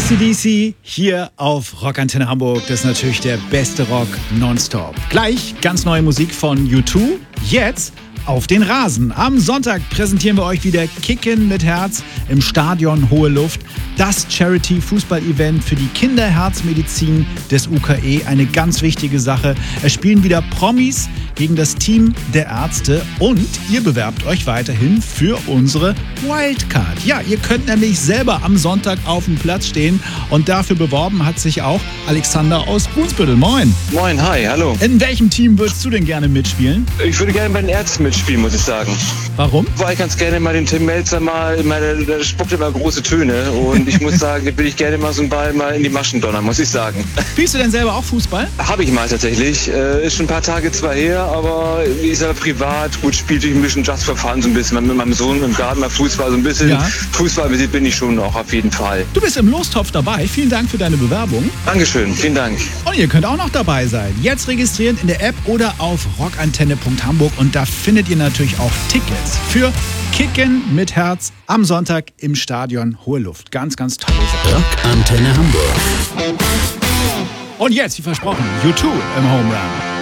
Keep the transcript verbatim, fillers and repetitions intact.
A C D C hier auf Rockantenne Hamburg. Das ist natürlich der beste Rock nonstop. Gleich ganz neue Musik von U zwei. Jetzt auf den Rasen. Am Sonntag präsentieren wir euch wieder Kicken mit Herz im Stadion Hohe Luft. Das Charity-Fußball-Event für die Kinderherzmedizin des U K E. Eine ganz wichtige Sache. Es spielen wieder Promis gegen das Team der Ärzte und ihr bewerbt euch weiterhin für unsere Wildcard. Ja, ihr könnt nämlich selber am Sonntag auf dem Platz stehen und dafür beworben hat sich auch Alexander aus Brunsbüttel. Moin. Moin, hi, hallo. In welchem Team würdest du denn gerne mitspielen? Ich würde gerne bei den Ärzten mitspielen, muss ich sagen. Warum? Weil ich ganz gerne mal den Tim Melzer mal, der, der spuckt immer große Töne und ich muss sagen, will ich gerne mal so einen Ball mal in die Maschen donnern, muss ich sagen. Spielst du denn selber auch Fußball? Habe ich mal tatsächlich. Äh, ist schon ein paar Tage zwar her, aber ich selber privat, gut, spielte ich ein bisschen Just for Fun, so ein bisschen mit meinem Sohn im Garten mal Fußball, so ein bisschen. Ja. Fußball bin ich schon noch, auf jeden Fall. Du bist im Lostopf dabei. Vielen Dank für deine Bewerbung. Dankeschön, vielen Dank. Und ihr könnt auch noch dabei sein. Jetzt registrieren in der App oder auf rockantenne punkt hamburg und da findet ihr natürlich auch Tickets für Kicken mit Herz am Sonntag im Stadion Hohe Luft. Ganz, ganz tolle Sache. Rockantenne Hamburg. Und jetzt, wie versprochen, U zwei im Home Run.